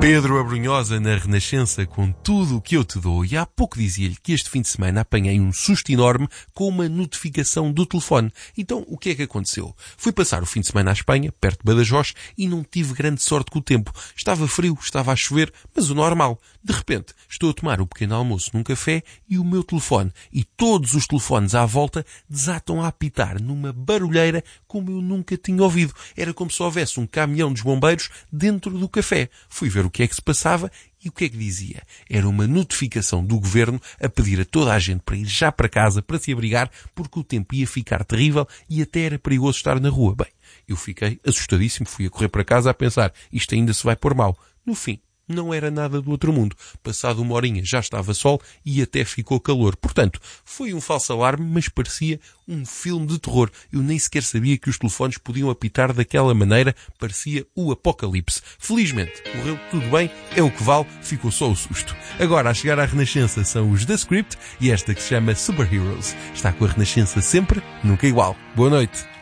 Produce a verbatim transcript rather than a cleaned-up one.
Pedro Abrunhosa na Renascença com tudo o que eu te dou. E há pouco dizia-lhe que este fim de semana apanhei um susto enorme com uma notificação do telefone. Então, o que é que aconteceu? Fui passar o fim de semana à Espanha, perto de Badajoz, e não tive grande sorte com o tempo. Estava frio, estava a chover, mas o normal. De repente, estou a tomar o pequeno almoço num café e o meu telefone, e todos os telefones à volta, desatam a apitar numa barulheira como eu nunca tinha ouvido. Era como se houvesse um caminhão dos bombeiros dentro do café. Fui ver o que é que se passava e o que é que dizia? Era uma notificação do governo a pedir a toda a gente para ir já para casa para se abrigar porque o tempo ia ficar terrível e até era perigoso estar na rua. Bem, eu fiquei assustadíssimo, fui a correr para casa a pensar, isto ainda se vai pôr mal. No fim, não era nada do outro mundo. Passado uma horinha já estava sol e até ficou calor. Portanto, foi um falso alarme, mas parecia um filme de terror. Eu nem sequer sabia que os telefones podiam apitar daquela maneira. Parecia o apocalipse. Felizmente, correu tudo bem, é o que vale, ficou só o susto. Agora, a chegar à Renascença são os The Script e esta que se chama Superheroes. Está com a Renascença sempre, nunca igual. Boa noite.